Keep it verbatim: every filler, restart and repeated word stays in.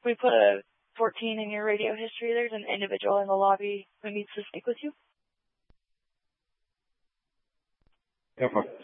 we put a fourteen in your radio history. There's an individual in the lobby who needs to speak with you. Yeah,